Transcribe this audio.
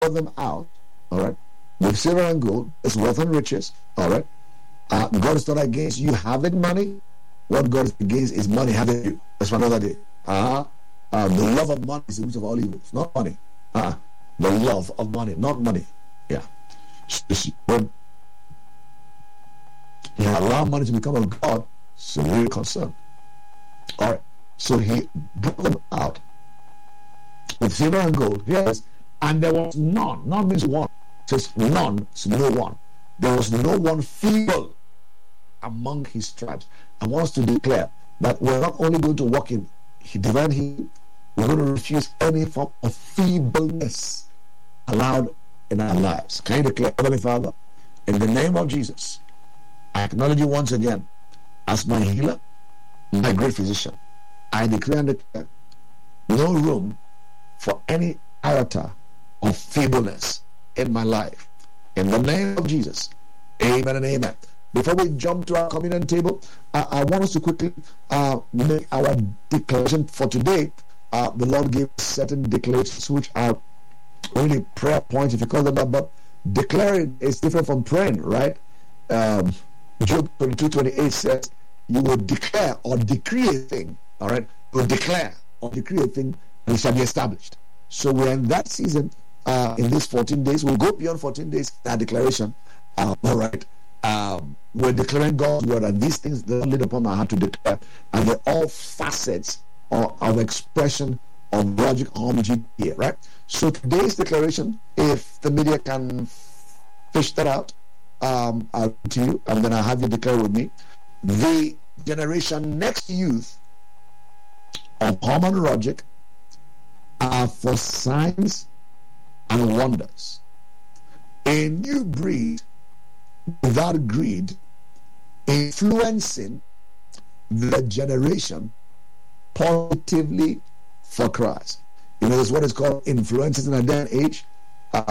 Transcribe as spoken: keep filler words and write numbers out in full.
brought them out, all right, with silver and gold, it's wealth and riches, all right. Uh, God is not against you having money. What God is against is money having you. That's for another day. Uh-huh. Uh, the love of money is the root of all evils, not money. Uh-huh. The love of money, not money. Yeah. When he allowed money to become a God, so we're concerned. All right. So he brought them out with silver and gold. Yes. And there was none. None means one. It says none, so no one. There was no one feeble among his tribes. I want us to declare that we're not only going to walk in divine healing, we're going to refuse any form of feebleness allowed in our lives. Can you declare, Heavenly Father, in the name of Jesus, I acknowledge you once again as my healer, my great physician. I declare and declare no room for any iota of feebleness in my life. In the name of Jesus, amen and amen. Before we jump to our communion table, uh, I want us to quickly uh, make our declaration for today. Uh, the Lord gave certain declarations which are really prayer points, if you call them that, but declaring is different from praying, right? Um, Job twenty-two twenty-eight says, you will declare or decree a thing, all right? You will declare or decree a thing and it shall be established. So we're in that season. Uh, in these fourteen days, we'll go beyond fourteen days, that declaration. Uh, all right. Um, we're declaring God's word, and these things that are laid upon our heart to declare, and they're all facets of, of expression of logic harmony here, right? So today's declaration, if the media can fish that out, um, I'll read to you, and then I'll have you declare with me. The generation next youth of common logic are for signs and wonders, a new breed without greed, influencing the generation positively for Christ. You know, that's what is called influences in a day and age.